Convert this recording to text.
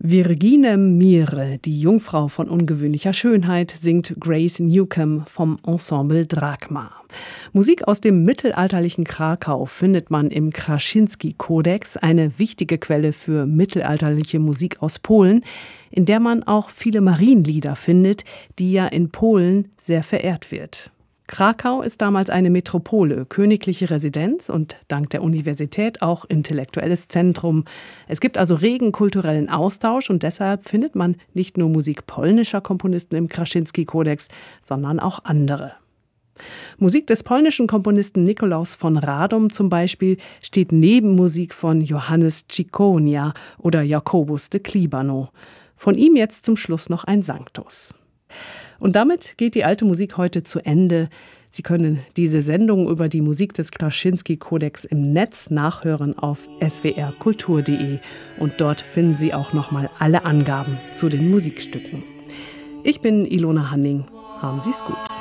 Virgine Mire, die Jungfrau von ungewöhnlicher Schönheit, singt Grace Newcomb vom Ensemble Drachma. Musik aus dem mittelalterlichen Krakau findet man im Kraszynski-Kodex, eine wichtige Quelle für mittelalterliche Musik aus Polen, in der man auch viele Marienlieder findet, die ja in Polen sehr verehrt wird. Krakau ist damals eine Metropole, königliche Residenz und dank der Universität auch intellektuelles Zentrum. Es gibt also regen kulturellen Austausch und deshalb findet man nicht nur Musik polnischer Komponisten im Kraszynski-Kodex, sondern auch andere. Musik des polnischen Komponisten Nikolaus von Radom zum Beispiel steht neben Musik von Johannes Ciconia oder Jakobus de Klibano. Von ihm jetzt zum Schluss noch ein Sanctus. Und damit geht die alte Musik heute zu Ende. Sie können diese Sendung über die Musik des Kraszynski-Kodex im Netz nachhören auf swrkultur.de und dort finden Sie auch nochmal alle Angaben zu den Musikstücken. Ich bin Ilona Hanning. Haben Sie es gut.